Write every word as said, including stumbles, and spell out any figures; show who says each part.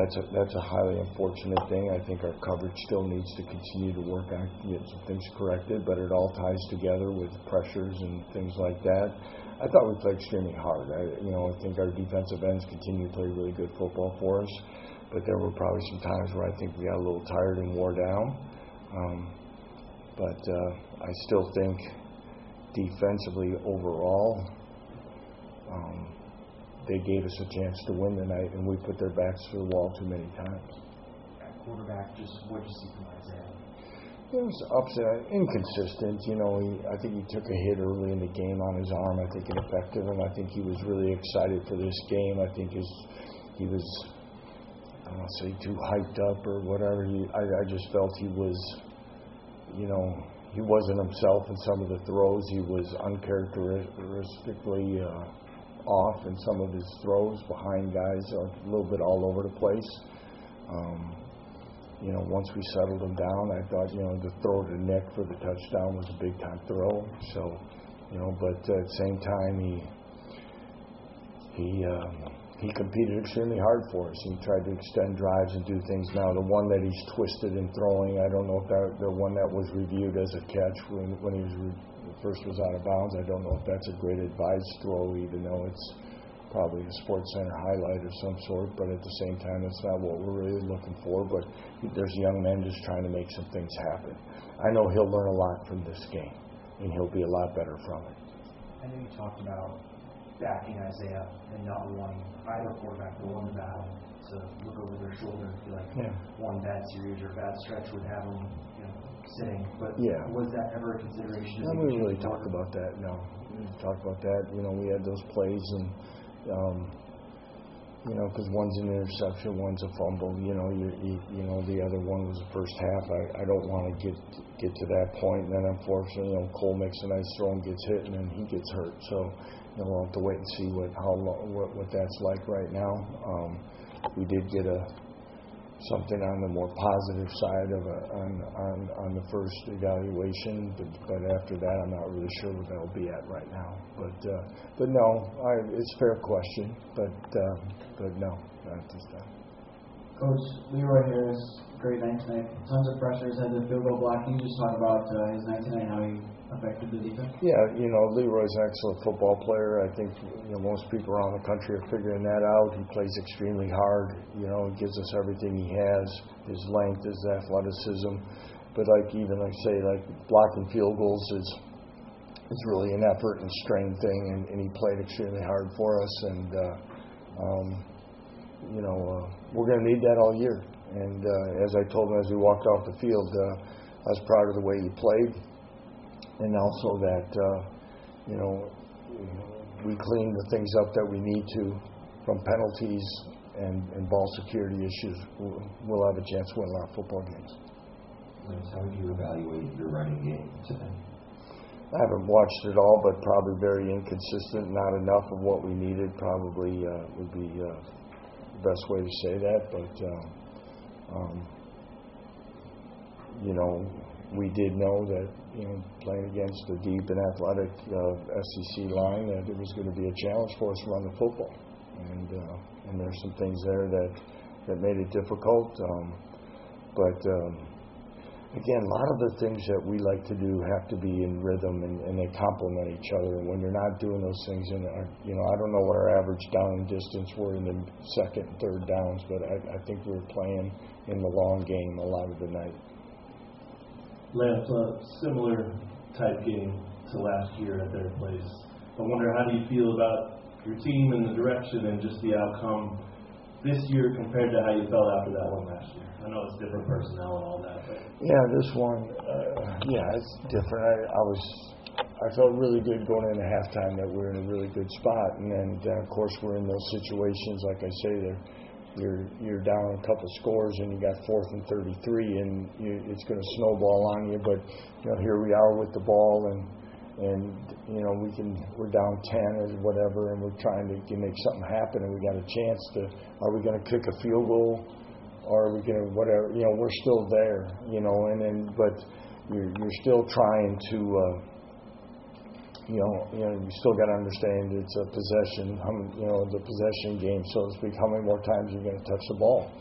Speaker 1: that's a, that's a highly unfortunate thing. I think our coverage still needs to continue to work on, get some things corrected, but it all ties together with pressures and things like that. I thought we played extremely hard. I, you know, I think our defensive ends continue to play really good football for us, but there were probably some times where I think we got a little tired and wore down. Um, but uh, I still think defensively overall, um, they gave us a chance to win tonight, and we put their backs to the wall too many times.
Speaker 2: At quarterback, just what did you see from Isaiah?
Speaker 1: It was upset, inconsistent. You know, he, I think he took a hit early in the game on his arm. I think it affected him. I think he was really excited for this game. I think his, he was, I don't want to say too hyped up or whatever. He, I, I just felt he was, you know, he wasn't himself in some of the throws. He was uncharacteristically uh, off in some of his throws behind guys, a little bit all over the place. Um, you know, once we settled him down, I thought, you know, the throw to Nick for the touchdown was a big-time throw. So, you know, but uh, at the same time, he he um, he competed extremely hard for us. He tried to extend drives and do things. Now, the one that he's twisted in throwing, I don't know if that the one that was reviewed as a catch when when he was re- first was out of bounds. I don't know if that's a great advised throw, even though it's probably a Sports Center highlight of some sort. But at the same time, it's not what we're really looking for. But there's young men just trying to make some things happen. I know he'll learn a lot from this game, and he'll be a lot better from it.
Speaker 2: I know you talked about backing Isaiah and not wanting either quarterback to win the battle to look over their shoulder and feel like
Speaker 1: yeah.
Speaker 2: one bad series or bad stretch would have them, you know, sitting. But
Speaker 1: yeah.
Speaker 2: was that ever a consideration?
Speaker 1: No, we really talked about that. No, we didn't talk about that. You know, we had those plays, and um, you know, because one's an interception, one's a fumble. You know, you, you you know, the other one was the first half. I, I don't want to get get to that point, and then unfortunately, you know, Cole makes a nice throw and gets hit, and then he gets hurt. So, you know, we'll have to wait and see what how what, what that's like right now. Um, we did get a something on the more positive side of a, on on on the first evaluation, but, but after that, I'm not really sure what that'll be at right now. But uh, but no, I, it's a fair question, but uh, but no, not at this time.
Speaker 3: Coach, Leroy Harris, great night tonight. Tons of pressures at the field goal block. Can you just talk about uh, his night tonight, how he affected the defense?
Speaker 1: Yeah, you know, Leroy's an excellent football player. I think, you know, most people around the country are figuring that out. He plays extremely hard. You know, he gives us everything he has, his length, his athleticism. But like even like say like blocking field goals is is really an effort and strain thing, and, and he played extremely hard for us. And uh, um, you know, uh, we're going to need that all year. And uh, as I told him as we walked off the field, uh, I was proud of the way he played. And also that, uh, you know, we clean the things up that we need to from penalties and, and ball security issues. We'll, we'll have a chance to win a lot of football games.
Speaker 4: Lance, how would you evaluate your running game today?
Speaker 1: I haven't watched it all, but probably very inconsistent. Not enough of what we needed. Probably uh, would be uh, the best way to say that. But uh, um, you know, we did know that, you know, playing against a deep and athletic uh, S E C line, that it was going to be a challenge for us to run the football. And uh, and there's some things there that, that made it difficult. Um, but um, again, a lot of the things that we like to do have to be in rhythm, and, and they complement each other. And when you're not doing those things, and you know, I don't know what our average down and distance were in the second and third downs, but I, I think we were playing in the long game a lot of the night.
Speaker 5: Lance, a similar type game to last year at their place. I wonder, how do you feel about your team and the direction and just the outcome this year compared to how you felt after that one last year? I know it's different personnel and all that, but
Speaker 1: yeah, this one, uh, yeah, it's different. I, I was, I felt really good going into halftime that we're in a really good spot, and then uh, of course we're in those situations, like I say, they're. You're you're down a couple scores and you got fourth and thirty-three, and you, it's going to snowball on you. But you know, here we are with the ball, and and you know we can we're down ten or whatever, and we're trying to make something happen, and we got a chance to. Are we going to kick a field goal, or are we going to whatever? You know, we're still there. You know, and then but you're you're still trying to. Uh, You know, you know, you still got to understand it's a possession, you know, the possession game, so to speak. How many more times are you going to touch the ball?